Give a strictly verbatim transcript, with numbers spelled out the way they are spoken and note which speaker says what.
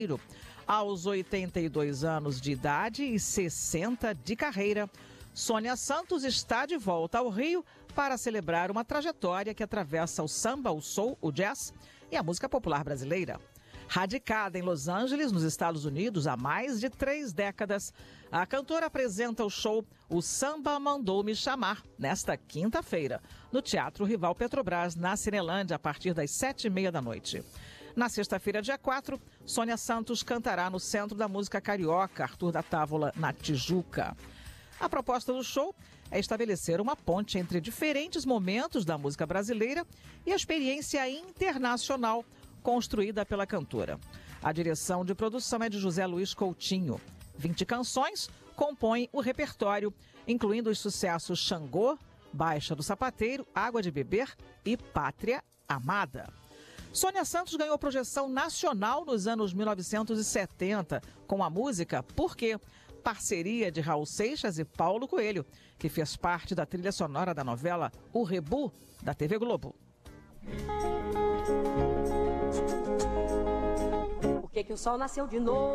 Speaker 1: Aos oitenta e dois anos de idade e sessenta de carreira, Sônia Santos está de volta ao Rio para celebrar uma trajetória que atravessa o samba, o soul, o jazz e a música popular brasileira. Radicada em Los Angeles, nos Estados Unidos, há mais de três décadas, a cantora apresenta o show O Samba Mandou Me Chamar, nesta quinta-feira, no Teatro Rival Petrobras, na Cinelândia, a partir das sete e meia da noite. Na sexta-feira, dia quatro, Sônia Santos cantará no Centro da Música Carioca, Arthur da Távola, na Tijuca. A proposta do show é estabelecer uma ponte entre diferentes momentos da música brasileira e a experiência internacional construída pela cantora. A direção de produção é de José Luiz Coutinho. vinte canções compõem o repertório, incluindo os sucessos Xangô, Baixa do Sapateiro, Água de Beber e Pátria Amada. Sônia Santos ganhou projeção nacional nos anos mil novecentos e setenta com a música Por Quê?, parceria de Raul Seixas e Paulo Coelho, que fez parte da trilha sonora da novela O Rebu, da T V Globo.
Speaker 2: Por que que o sol nasceu de novo?